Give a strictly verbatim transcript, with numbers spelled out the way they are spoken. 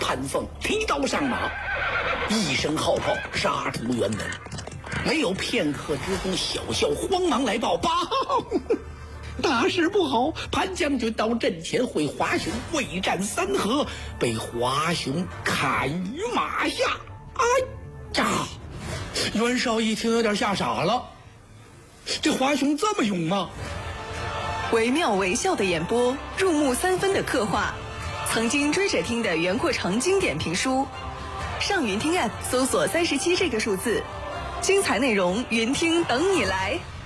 潘凤提刀上马，一声号炮杀出辕门。没有片刻之功，小校慌忙来报：报，大事不好！潘将军到阵前会华雄未战三合，被华雄砍于马下。哎呀！袁绍一听有点吓傻了，这华雄这么勇吗？ 惟妙惟肖的演播，入木三分的刻画，曾经追着听的袁阔成经典评书。上云听 App 搜索三十七这个数字，精彩内容云听等你来。